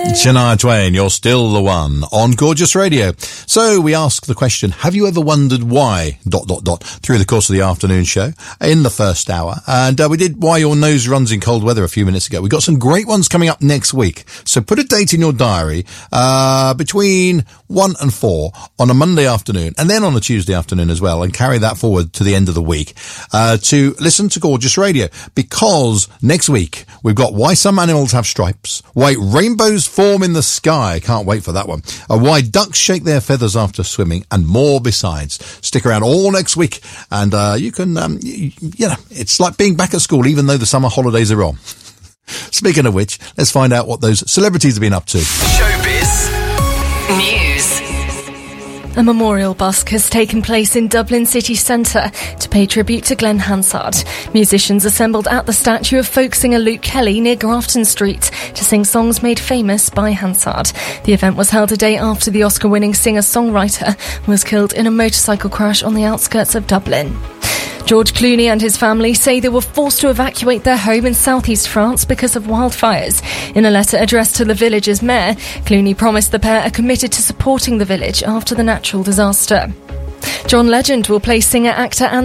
Shania Twain, you're still the one on Gorgeous Radio. So we ask the question, have you ever wondered why, ... through the course of the afternoon show in the first hour. And we did Why Your Nose Runs in Cold Weather a few minutes ago. We've got some great ones coming up next week. So put a date in your diary between 1 and 4 on a Monday afternoon and then on a Tuesday afternoon as well, and carry that forward to the end of the week to listen to Gorgeous Radio, because next week we've got Why Some Animals Have Stripes, Why Rainbows Form in the Sky, can't wait for that one, Why Ducks Shake Their Feathers After Swimming, and more besides. Stick around all next week, and you can, you know, it's like being back at school even though the summer holidays are on. Speaking of which, let's find out what those celebrities have been up to. Showbiz News. A memorial busk has taken place in Dublin city centre to pay tribute to Glenn Hansard. Musicians assembled at the statue of folk singer Luke Kelly near Grafton Street to sing songs made famous by Hansard. The event was held a day after the Oscar-winning singer-songwriter was killed in a motorcycle crash on the outskirts of Dublin. George Clooney and his family say they were forced to evacuate their home in southeast France because of wildfires. In a letter addressed to the village's mayor, Clooney promised the pair are committed to supporting the village after the natural disaster. John Legend will play singer, actor and